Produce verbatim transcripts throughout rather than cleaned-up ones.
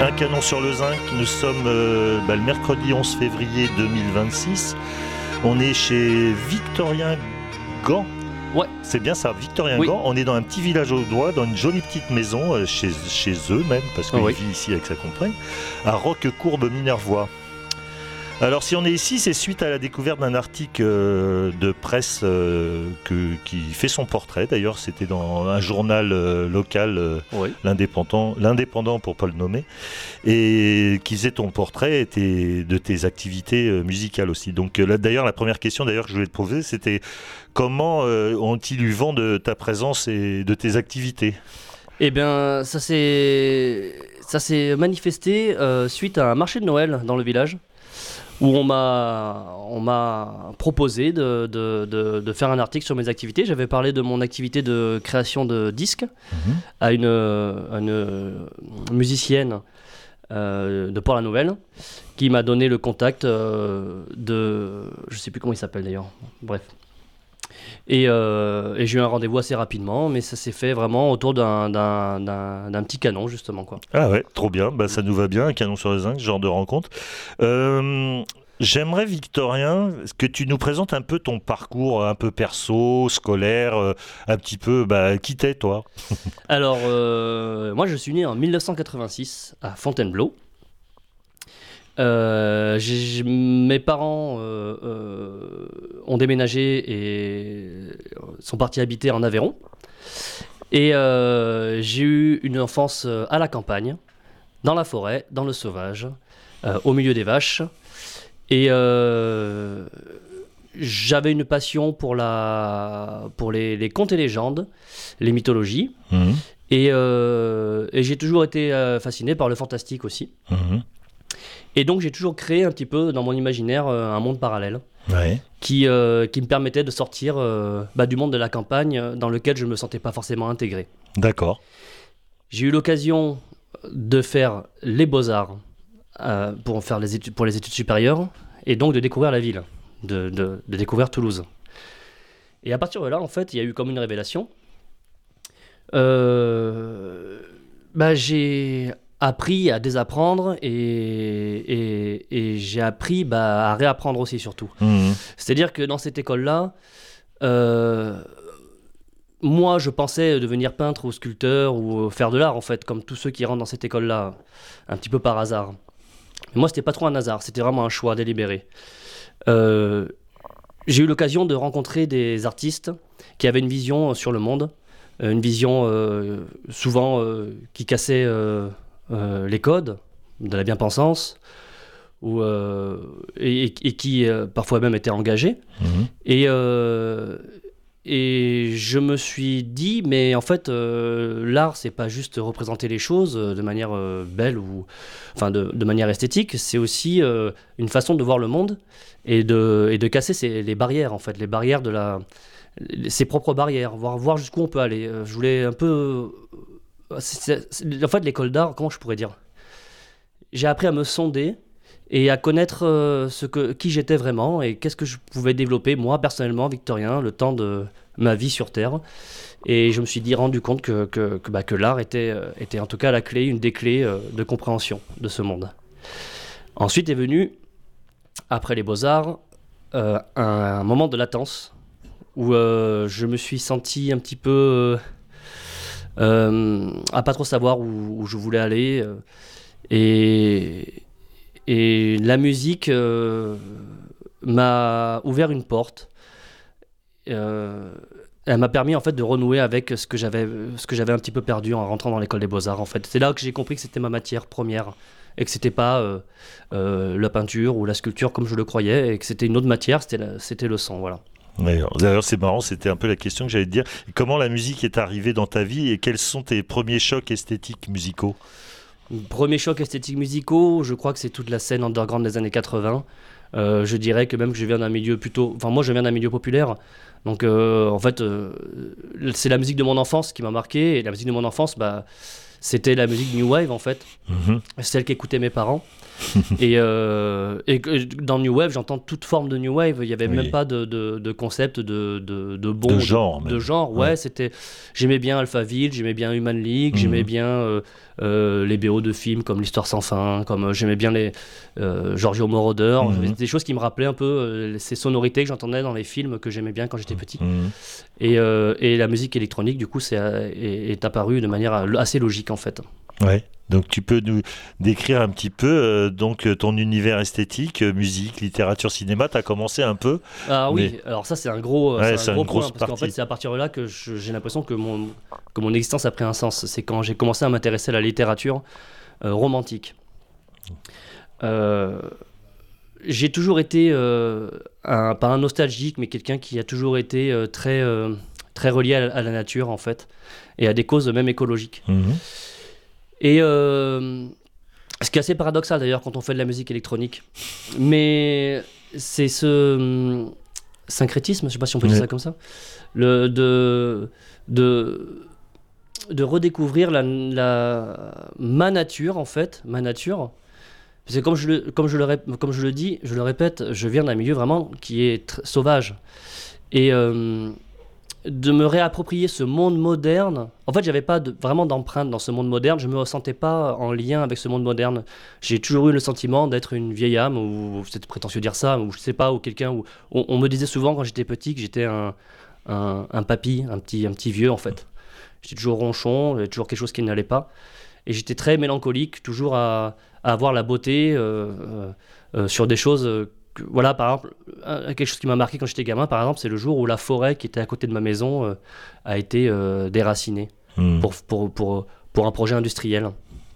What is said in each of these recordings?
Un canon sur le zinc, nous sommes euh, bah, le mercredi onze février deux mille vingt-six. On est chez Victorien Gand. Ouais. C'est bien ça, Victorien Oui. Gand. On est dans un petit village au doigt, dans une jolie petite maison, euh, chez, chez eux même, parce qu'il Oui. vit ici avec sa compagne, à Roquecourbe-Minervois. Alors si on est ici, c'est suite à la découverte d'un article euh, de presse euh, que, qui fait son portrait. D'ailleurs, c'était dans un journal euh, local, euh, Oui. l'indépendant, l'indépendant pour pas le nommer, et qui faisait ton portrait et tes, de tes activités euh, musicales aussi. Donc euh, là, d'ailleurs, la première question d'ailleurs que je voulais te poser, c'était comment euh, ont-ils eu vent de ta présence et de tes activités ? Eh bien, ça s'est, ça s'est manifesté euh, suite à un marché de Noël dans le village, où on m'a, on m'a proposé de, de, de, de faire un article sur mes activités. J'avais parlé de mon activité de création de disques mmh. à, une, à une musicienne euh, de Port-la-Nouvelle, qui m'a donné le contact euh, de... Je ne sais plus comment il s'appelle d'ailleurs. Bref. Et, euh, et j'ai eu un rendez-vous assez rapidement, mais ça s'est fait vraiment autour d'un, d'un, d'un, d'un petit canon, justement, quoi. Ah ouais, trop bien, bah, ça nous va bien, un canon sur les zinc, ce genre de rencontre. Euh, j'aimerais, Victorien, que tu nous présentes un peu ton parcours, un peu perso, scolaire, euh, un petit peu, bah, qui t'es, toi ? Alors, euh, moi, je suis né en dix-neuf cent quatre-vingt-six à Fontainebleau. Euh, j'ai, j'ai, mes parents euh, euh, ont déménagé et sont partis habiter en Aveyron. Et euh, j'ai eu une enfance à la campagne, dans la forêt, dans le sauvage, euh, au milieu des vaches. Et euh, j'avais une passion pour, la, pour les, les contes et légendes, les mythologies. Mmh. Et, euh, et j'ai toujours été euh, fasciné par le fantastique aussi. Mmh. Et donc j'ai toujours créé un petit peu dans mon imaginaire euh, un monde parallèle ouais. qui, euh, qui me permettait de sortir euh, bah, du monde de la campagne dans lequel je ne me sentais pas forcément intégré. D'accord. J'ai eu l'occasion de faire les beaux-arts euh, pour, faire les études, pour les études supérieures et donc de découvrir la ville, de, de, de découvrir Toulouse. Et à partir de là, en fait, il y a eu comme une révélation. Euh, bah, j'ai... appris à désapprendre et, et, et j'ai appris bah, à réapprendre aussi surtout. Mmh. C'est-à-dire que dans cette école-là, euh, moi je pensais devenir peintre ou sculpteur ou faire de l'art en fait, comme tous ceux qui rentrent dans cette école-là, un petit peu par hasard. Mais moi c'était pas trop un hasard, c'était vraiment un choix délibéré. Euh, j'ai eu l'occasion de rencontrer des artistes qui avaient une vision sur le monde, une vision euh, souvent euh, qui cassait... Euh, Euh, les codes de la bien-pensance ou, euh, et, et qui euh, parfois même étaient engagés. Mmh. Et, euh, et je me suis dit, mais en fait, euh, l'art, c'est pas juste représenter les choses de manière euh, belle ou enfin de, de manière esthétique, c'est aussi euh, une façon de voir le monde et de, et de casser ces, les barrières, en fait, les barrières de la... ses propres barrières, voir, voir jusqu'où on peut aller. Je voulais un peu... C'est, c'est, en fait, l'école d'art, comment je pourrais dire ? J'ai appris à me sonder et à connaître euh, ce que, qui j'étais vraiment et qu'est-ce que je pouvais développer, moi, personnellement, Victorien, le temps de ma vie sur Terre. Et je me suis dit, rendu compte que, que, que, bah, que l'art était, était en tout cas la clé, une des clés euh, de compréhension de ce monde. Ensuite est venu, après les Beaux-Arts, euh, un, un moment de latence où euh, je me suis senti un petit peu... Euh, Euh, à pas trop savoir où, où je voulais aller euh, et, et la musique euh, m'a ouvert une porte. Euh, elle m'a permis en fait de renouer avec ce que j'avais, ce que j'avais un petit peu perdu en rentrant dans l'école des Beaux-Arts. En fait, c'est là que j'ai compris que c'était ma matière première et que c'était pas euh, euh, la peinture ou la sculpture comme je le croyais et que c'était une autre matière, c'était, la, c'était le son, voilà. Ouais, d'ailleurs, c'est marrant, c'était un peu la question que j'allais te dire. Comment la musique est arrivée dans ta vie et quels sont tes premiers chocs esthétiques musicaux ? Premiers chocs esthétiques musicaux, je crois que c'est toute la scène underground des années quatre-vingts. Euh, je dirais que même que je viens d'un milieu plutôt... Enfin, moi, je viens d'un milieu populaire. Donc, euh, en fait, euh, c'est la musique de mon enfance qui m'a marqué. Et la musique de mon enfance, bah, c'était la musique New Wave, en fait. Mm-hmm. Celle qu'écoutaient mes parents. et, euh, et dans New Wave, j'entends toute forme de New Wave. Il n'y avait oui. même pas de, de, de concept de, de, de bon. De genre. De, de genre, ouais. ouais. C'était... J'aimais bien Alphaville, j'aimais bien Human League, mmh. j'aimais bien euh, euh, les B O de films comme L'Histoire sans fin, comme euh, j'aimais bien les euh, Giorgio Moroder. Mmh. Des choses qui me rappelaient un peu euh, ces sonorités que j'entendais dans les films que j'aimais bien quand j'étais petit. Mmh. Et, euh, et la musique électronique, du coup, c'est, est, est apparue de manière assez logique, en fait. Ouais. Donc tu peux nous décrire un petit peu euh, donc ton univers esthétique, euh, musique, littérature, cinéma. Tu as commencé un peu. Ah oui, mais... alors ça c'est un gros, ouais, c'est un gros une point, grosse parce qu'en fait c'est à partir de là que je, j'ai l'impression que mon, que mon existence a pris un sens. C'est quand j'ai commencé à m'intéresser à la littérature euh, romantique. Euh, j'ai toujours été, euh, un, pas un nostalgique, mais quelqu'un qui a toujours été euh, très, euh, très relié à, à la nature en fait, et à des causes même écologiques. Mmh. Et euh, ce qui est assez paradoxal d'ailleurs quand on fait de la musique électronique. Mais c'est ce hum, syncrétisme, je ne sais pas si on peut dire oui. ça comme ça, le, de, de, de redécouvrir la, la, ma nature en fait, ma nature. Parce que comme je, le, comme, je le, comme je le dis, je le répète, je viens d'un milieu vraiment qui est tr- sauvage. Et... Euh, de me réapproprier ce monde moderne. En fait, j'avais pas de, vraiment d'empreinte dans ce monde moderne. Je me ressentais pas en lien avec ce monde moderne. J'ai toujours eu le sentiment d'être une vieille âme, ou c'est prétentieux de dire ça, ou je sais pas, ou quelqu'un où on, on me disait souvent quand j'étais petit que j'étais un, un, un papy, un petit, un petit vieux en fait. J'étais toujours ronchon, j'avais toujours quelque chose qui n'allait pas, et j'étais très mélancolique, toujours à, à avoir la beauté euh, euh, euh, sur des choses. Euh, Voilà, par exemple, quelque chose qui m'a marqué quand j'étais gamin, par exemple, c'est le jour où la forêt qui était à côté de ma maison euh, a été euh, déracinée mmh. pour, pour, pour, pour un projet industriel,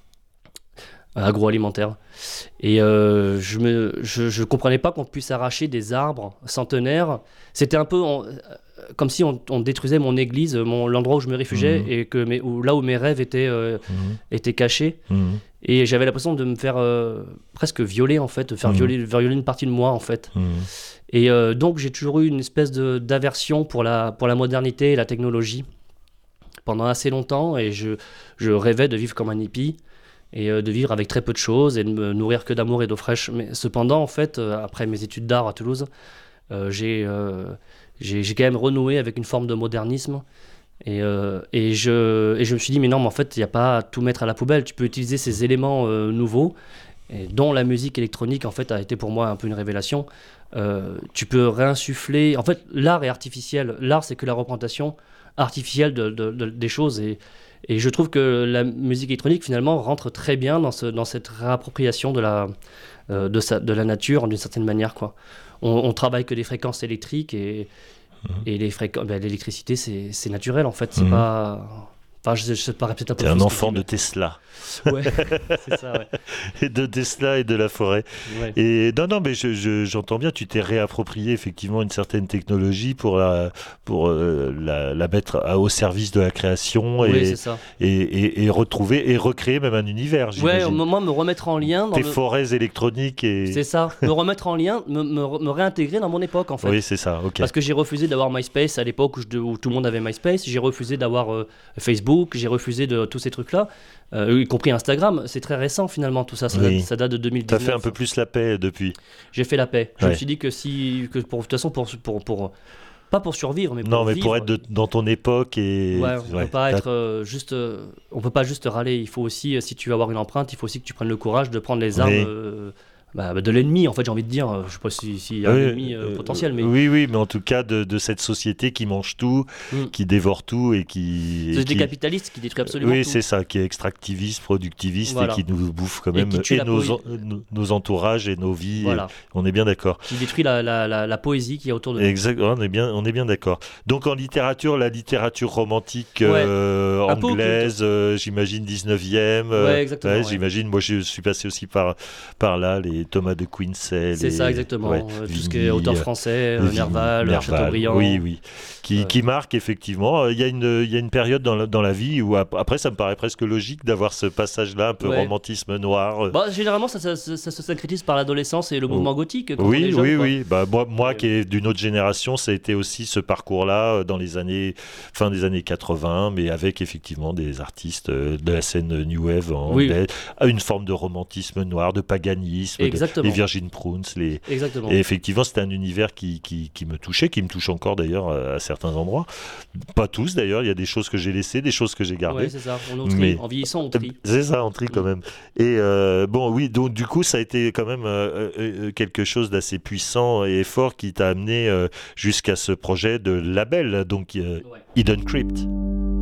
euh, agroalimentaire. Et euh, je ne je, je comprenais pas qu'on puisse arracher des arbres centenaires. C'était un peu on, comme si on, on détruisait mon église, mon, l'endroit où je me réfugiais, mmh. et que mes, où, là où mes rêves étaient, euh, mmh. étaient cachés. Mmh. Et j'avais l'impression de me faire euh, presque violer, en fait, de faire mmh. violer, violer une partie de moi, en fait. Mmh. Et euh, donc, j'ai toujours eu une espèce de, d'aversion pour la, pour la modernité et la technologie pendant assez longtemps. Et je, je rêvais de vivre comme un hippie et euh, de vivre avec très peu de choses et de me nourrir que d'amour et d'eau fraîche. Mais cependant, en fait, euh, après mes études d'art à Toulouse, euh, j'ai, euh, j'ai, j'ai quand même renoué avec une forme de modernisme. Et, euh, et, je, et je me suis dit, mais non, mais en fait, il n'y a pas à tout mettre à la poubelle. Tu peux utiliser ces éléments euh, nouveaux, et dont la musique électronique, en fait, a été pour moi un peu une révélation. Euh, tu peux réinsuffler... En fait, l'art est artificiel. L'art, c'est que la représentation artificielle de, de, de, des choses. Et, et je trouve que la musique électronique, finalement, rentre très bien dans, ce, dans cette réappropriation de la, euh, de, sa, de la nature, d'une certaine manière, quoi. On, on travaille que des fréquences électriques et... Et les fréquences, ben, l'électricité, c'est, c'est naturel en fait. C'est mmh. pas. Enfin, je, je, ça paraît peut-être un peu. T'es un enfant de Tesla. Ouais, c'est ça, ouais. Et de Tesla et de la forêt. Ouais. Et non, non, mais je, je, j'entends bien, tu t'es réapproprié effectivement une certaine technologie pour la, pour, euh, la, la mettre à, au service de la création et, oui, c'est ça. Et, et, et retrouver et recréer même un univers, j'imagine. Ouais, au moment me remettre en lien. Dans Tes le... forêts électroniques et. C'est ça, me remettre en lien, me, me, me réintégrer dans mon époque en fait. Oui, c'est ça, ok. Parce que j'ai refusé d'avoir MySpace à l'époque où, je, où tout le monde avait MySpace, j'ai refusé d'avoir euh, Facebook, j'ai refusé de tous ces trucs-là. Euh, y compris Instagram, c'est très récent finalement tout ça, ça, oui. date, ça date de deux mille dix-neuf. T'as fait un peu plus la paix depuis. J'ai fait la paix. Je ouais. me suis dit que si, que pour de toute façon pour pour pour pas pour survivre, mais pour non, mais vivre, pour être de, dans ton époque et. Ouais, on ouais, peut pas être euh, juste, euh, on peut pas juste râler. Il faut aussi, euh, si tu veux avoir une empreinte, il faut aussi que tu prennes le courage de prendre les armes. Oui. Euh, Bah, de l'ennemi en fait, j'ai envie de dire, je sais pas s'il si y a oui, un ennemi euh, potentiel, mais oui oui mais en tout cas de, de cette société qui mange tout, mm. qui dévore tout et qui c'est des capitalistes qui détruit absolument oui tout. C'est ça, qui est extractiviste, productiviste, voilà. Et qui nous bouffe quand et même et, et nos, en, nos entourages et nos vies, voilà. Et on est bien d'accord, qui détruit la, la, la, la poésie qui est autour de nous. Exact, on est bien, on est bien d'accord. Donc en littérature, la littérature romantique, ouais. euh, anglaise, euh, j'imagine dix-neuvième, ouais, exactement, ouais, ouais. J'imagine, moi je suis passé aussi par, par là, les les Thomas de Quincey. C'est les... ça, exactement. Ouais, euh, tout Vigny, ce qui est auteur français, euh, Vigny, Nerval, Nerval, Chateaubriand. Oui, oui. Qui, Euh. qui marque effectivement. Il y a une, il y a une période dans la, dans la vie où, après, ça me paraît presque logique d'avoir ce passage-là, un peu Ouais. romantisme noir. Bah, généralement, ça, ça, ça, ça se syncrétise par l'adolescence et le mouvement gothique. Quand Oui, on est jeune, oui, quoi. oui. Bah, moi, moi Ouais. qui est d'une autre génération, ça a été aussi ce parcours-là euh, dans les années, fin des années quatre-vingts, mais avec effectivement des artistes euh, de la scène New Wave en Oui. anglais, à une forme de romantisme noir, de paganisme, de- Exactement. les Virgin Prunes, les... Exactement. Et effectivement, c'était un univers qui, qui, qui me touchait, qui me touche encore d'ailleurs à à certains endroits. Pas tous d'ailleurs, il y a des choses que j'ai laissées, des choses que j'ai gardées. Ouais, c'est ça. On trie. Mais- En vieillissant, on trie. C'est ça, on trie quand Mm. même. Et euh, bon, oui, donc du coup, ça a été quand même euh, euh, quelque chose d'assez puissant et fort qui t'a amené euh, jusqu'à ce projet de label, donc euh, Ouais. Hidden Crypt.